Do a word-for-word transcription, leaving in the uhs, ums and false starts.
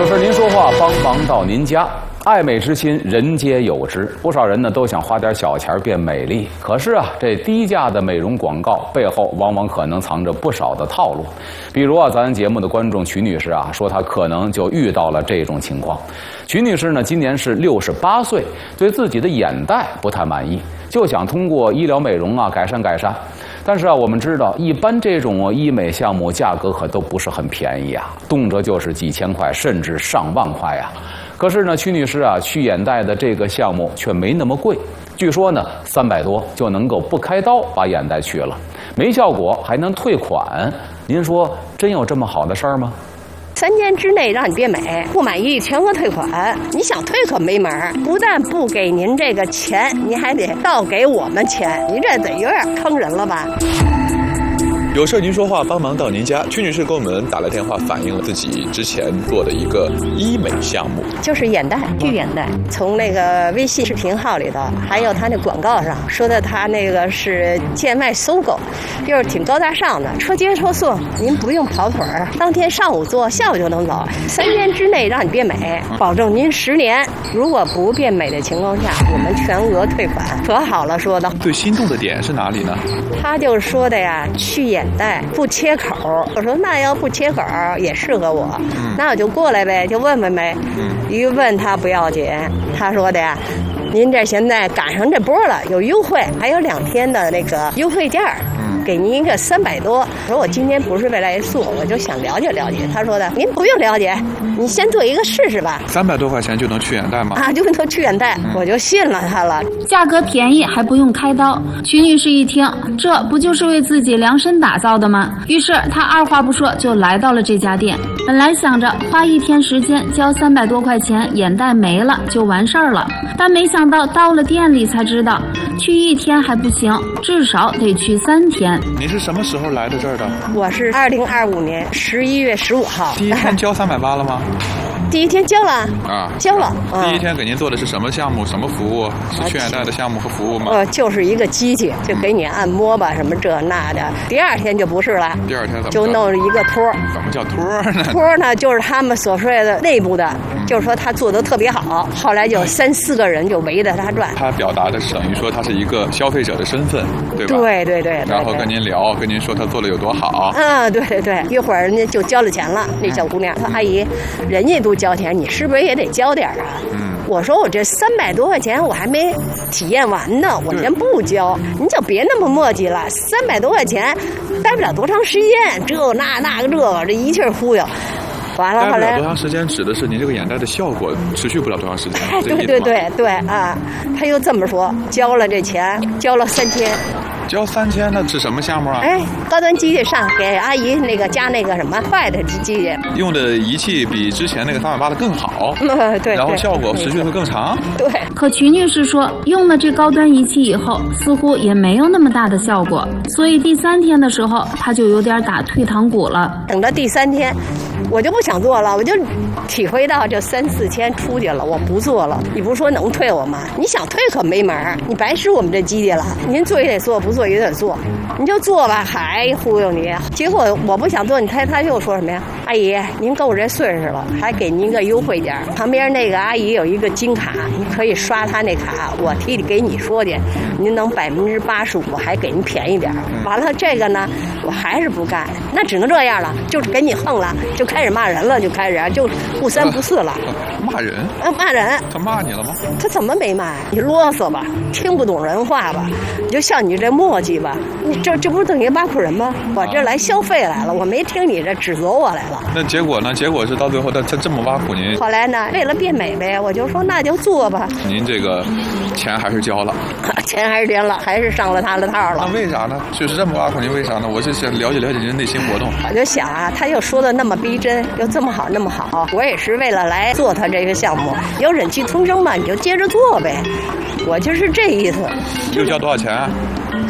有事您说话，帮忙到您家。爱美之心，人皆有之。不少人呢都想花点小钱变美丽，可是啊，这低价的美容广告背后往往可能藏着不少的套路。比如啊，咱节目的观众曲女士啊，说她可能就遇到了这种情况。曲女士呢，今年是六十八岁，对自己的眼袋不太满意，就想通过医疗美容啊改善改善。但是啊，我们知道，一般这种医美项目价格可都不是很便宜啊，动辄就是几千块，甚至上万块呀。可是呢，曲女士啊，去眼袋的这个项目却没那么贵，据说呢，三百多就能够不开刀把眼袋去了，没效果还能退款。您说真有这么好的事儿吗？ 三天之内让你变美，不满意全额退款。你想退可没门儿，不但不给您这个钱，你还得倒给我们钱，你这得有点坑人了吧？ 有事您说话，帮忙到您家。曲女士给我们打了电话，反映了自己之前做的一个医美项目， 就是眼袋去眼袋。从那个微信视频号里头，还有他那广告上说的，他那个是贱卖搜狗，就是挺高大上的，说接说送，您不用跑腿儿，当天上午做，下午就能走，三天之内让你变美，保证您十年。如果不变美的情况下，我们全额退款。可好了，说的。 最心动的点是哪里呢？ 他就说的呀，去眼袋不切口。我说那要不切口也适合我，嗯、那我就过来呗，就问问呗。嗯、一问他不要紧，他说的呀，您这现在赶上这波了，有优惠，还有两天的那个优惠价。给您一个三百多，我说我今天不是为来做，我就想了解了解。他说的，您不用了解，你先做一个试试吧。 三百多块钱就能去眼袋吗？ 啊，就能去眼袋，嗯、我就信了他了。 价格便宜还不用开刀，曲女士一听，这不就是为自己量身打造的吗？于是她二话不说就来到了这家店。本来想着花一天时间交三百多块钱，眼袋没了就完事儿了，但没想到到了店里才知道，去一天还不行，至少得去三天。 你是什么时候来的这儿的？ 我是二零二五年十一月十五号。 第一天交三百八了吗？ 第一天交了啊， 交了。 第一天给您做的是什么项目？什么服务？是去眼袋的项目和服务吗？ 呃，就是一个机器，就给你按摩吧，什么这那的。第二天就不是了。 第二天怎么就弄一个托？ 怎么叫托呢？ 托呢，就是他们所说的内部的，嗯、就是说他做的特别好。后来就三四个人就围着他转。 他表达的是等于说他是一个消费者的身份，对吧？ 对对 对, 对。 然后跟您聊，跟您说他做的有多好。 嗯，对对对。一会儿人家就交了钱了，那小姑娘说：“阿姨，人家都交钱，你是不是也得交点啊？”嗯。我说我这三百多块钱我还没体验完呢，我先不交，您就别那么磨叽了。三百多块钱，待不了多长时间，这那那个这个，这一气忽悠。完了，后来待不了多长时间，指的是你这个眼袋的效果持续不了多长时间。 哎，对对对对啊，他又这么说，交了这钱，交了三天。 交三千，那是什么项目啊？ 哎，高端机器上给阿姨那个加那个什么坏的机器， 用的仪器比之前那个三百八的更好。 嗯，对。 然后效果持续会更长。 对。 可曲女士说，用了这高端仪器以后，似乎也没有那么大的效果，所以第三天的时候，她就有点打退堂鼓了。 等到第三天，我就不想做了，我就体会到这三四千出去了，我不做了。你不是说能退我吗？你想退可没门儿，你白使我们这机器了。您做也得做，不做也得做，你就做吧，还忽悠你。结果我不想做，你猜他又说什么呀？阿姨，您够这岁数了，还给您个优惠价。旁边那个阿姨有一个金卡，你可以刷她那卡，我替你给你说去，您能百分之八十五，还给您便宜点。完了这个呢，我还是不干，那只能这样了，就是给你横了，就开始骂人了，就开始就不三不四了。 骂人？ 啊，骂人。 他骂你了吗？ 他怎么没骂？你啰嗦吧，听不懂人话吧，你就像你这磨叽吧，你这这不是等于挖苦人吗？我这来消费来了，我没听你这指责我来了。 那结果呢？结果是到最后他他这么挖苦您。 后来呢，为了变美呗，我就说那就做吧。 您这个钱还是交了， 钱还是交了，还是上了他的套了。 那为啥呢？就是这么挖苦您，为啥呢？我是想了解了解您的内心活动。 我就想啊，他又说的那么逼真，又这么好那么好，我也是为了来做他这个项目，有忍气吞声嘛，你就接着做呗。我就是这意思。 又交多少钱啊？